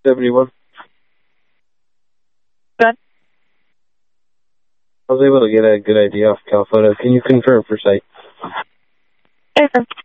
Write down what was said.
71. Good. I was able to get a good idea off California. Can you confirm for site? Okay.